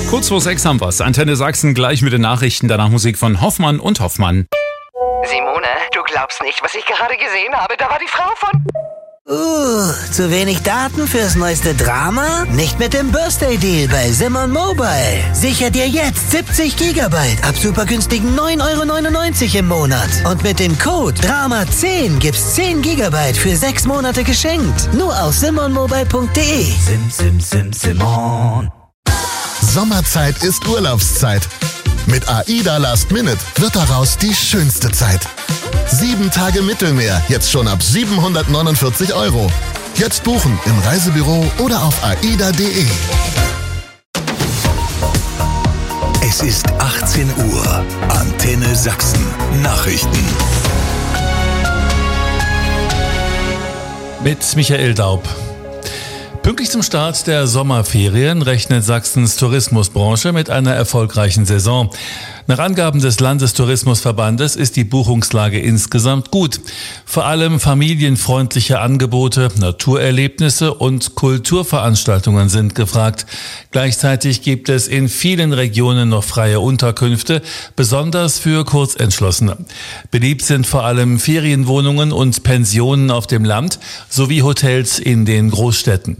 Kurz vor 6 haben wir's. Antenne Sachsen gleich mit den Nachrichten, danach Musik von Hoffmann und Hoffmann. Simone, du glaubst nicht, was ich gerade gesehen habe. Da war die Frau von... Zu wenig Daten fürs neueste Drama? Nicht mit dem Birthday-Deal bei Simon Mobile. Sicher dir jetzt 70 GB ab super günstigen 9,99 € im Monat. Und mit dem Code DRAMA10 gibt's 10 GB für 6 Monate geschenkt. Nur auf simonmobile.de. Simon. Sommerzeit ist Urlaubszeit. Mit AIDA Last Minute wird daraus die schönste Zeit. 7 Tage Mittelmeer, jetzt schon ab 749 €. Jetzt buchen im Reisebüro oder auf aida.de. Es ist 18 Uhr. Antenne Sachsen. Nachrichten. Mit Michael Daub. Pünktlich zum Start der Sommerferien rechnet Sachsens Tourismusbranche mit einer erfolgreichen Saison. Nach Angaben des Landestourismusverbandes ist die Buchungslage insgesamt gut. Vor allem familienfreundliche Angebote, Naturerlebnisse und Kulturveranstaltungen sind gefragt. Gleichzeitig gibt es in vielen Regionen noch freie Unterkünfte, besonders für Kurzentschlossene. Beliebt sind vor allem Ferienwohnungen und Pensionen auf dem Land sowie Hotels in den Großstädten.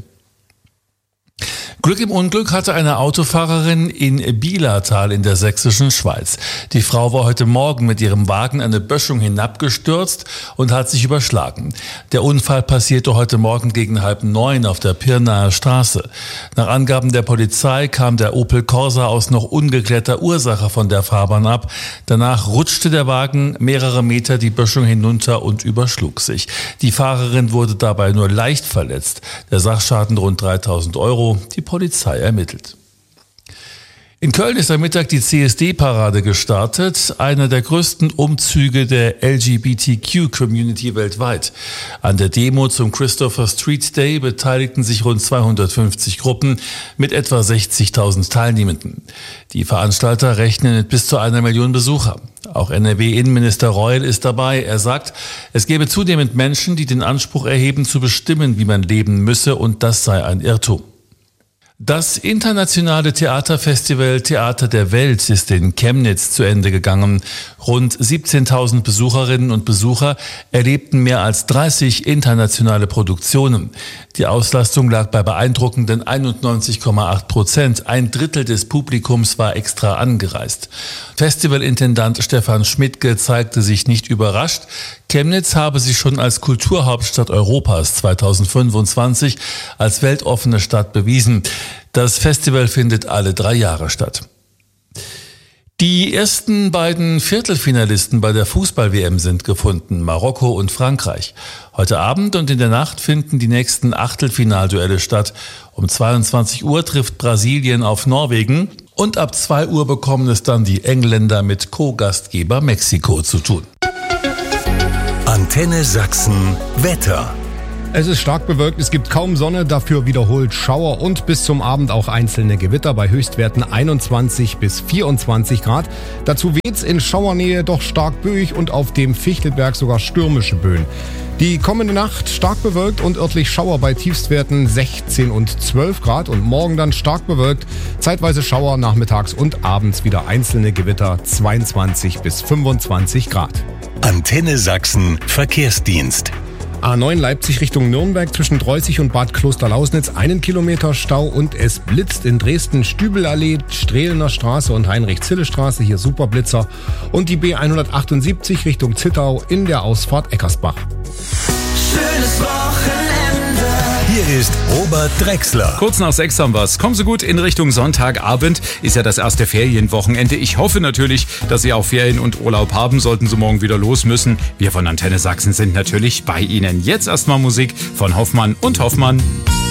Glück im Unglück hatte eine Autofahrerin in Bielertal in der sächsischen Schweiz. Die Frau war heute Morgen mit ihrem Wagen eine Böschung hinabgestürzt und hat sich überschlagen. Der Unfall passierte heute Morgen gegen 8:30 auf der Pirnaer Straße. Nach Angaben der Polizei kam der Opel Corsa aus noch ungeklärter Ursache von der Fahrbahn ab. Danach rutschte der Wagen mehrere Meter die Böschung hinunter und überschlug sich. Die Fahrerin wurde dabei nur leicht verletzt. Der Sachschaden rund 3.000 €. Die Polizei ermittelt. In Köln ist am Mittag die CSD-Parade gestartet, einer der größten Umzüge der LGBTQ-Community weltweit. An der Demo zum Christopher Street Day beteiligten sich rund 250 Gruppen mit etwa 60.000 Teilnehmenden. Die Veranstalter rechnen mit bis zu 1 Million Besucher. Auch NRW-Innenminister Reul ist dabei. Er sagt, es gebe zunehmend Menschen, die den Anspruch erheben, zu bestimmen, wie man leben müsse, und das sei ein Irrtum. Das internationale Theaterfestival Theater der Welt ist in Chemnitz zu Ende gegangen. Rund 17.000 Besucherinnen und Besucher erlebten mehr als 30 internationale Produktionen. Die Auslastung lag bei beeindruckenden 91,8%. 1/3 des Publikums war extra angereist. Festivalintendant Stefan Schmidtke zeigte sich nicht überrascht. Chemnitz habe sich schon als Kulturhauptstadt Europas 2025 als weltoffene Stadt bewiesen. Das Festival findet alle 3 Jahre statt. Die ersten beiden Viertelfinalisten bei der Fußball-WM sind gefunden, Marokko und Frankreich. Heute Abend und in der Nacht finden die nächsten Achtelfinalduelle statt. Um 22 Uhr trifft Brasilien auf Norwegen und ab 2 Uhr bekommen es dann die Engländer mit Co-Gastgeber Mexiko zu tun. Antenne Sachsen Wetter. Es ist stark bewölkt, es gibt kaum Sonne, dafür wiederholt Schauer und bis zum Abend auch einzelne Gewitter bei Höchstwerten 21 bis 24 Grad. Dazu weht's in Schauernähe doch stark böig und auf dem Fichtelberg sogar stürmische Böen. Die kommende Nacht stark bewölkt und örtlich Schauer bei Tiefstwerten 16 und 12 Grad und morgen dann stark bewölkt, zeitweise Schauer nachmittags und abends wieder einzelne Gewitter 22 bis 25 Grad. Antenne Sachsen Verkehrsdienst. A9 Leipzig Richtung Nürnberg zwischen Dreußig und Bad Klosterlausnitz 1 Kilometer Stau und es blitzt in Dresden Stübelallee, Strehlener Straße und Heinrich-Zille-Straße, hier Superblitzer, und die B178 Richtung Zittau in der Ausfahrt Eckersbach. Schönes Wochenende. Hier ist Robert Drechsler. Kurz nach 6 haben wir's. Kommen Sie gut in Richtung Sonntagabend. Ist ja das erste Ferienwochenende. Ich hoffe natürlich, dass Sie auch Ferien und Urlaub haben, sollten Sie morgen wieder los müssen. Wir von Antenne Sachsen sind natürlich bei Ihnen. Jetzt erstmal Musik von Hoffmann und Hoffmann.